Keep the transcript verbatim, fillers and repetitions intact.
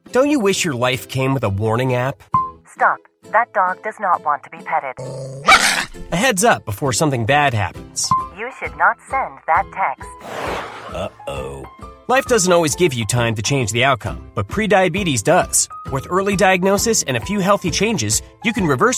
Don't you wish your life came with a warning app? Stop. That dog does not want to be petted. A heads up before something bad happens. You should not send that text. Uh-oh. Life doesn't always give you time to change the outcome, but prediabetes does. With early diagnosis and a few healthy changes, you can reverse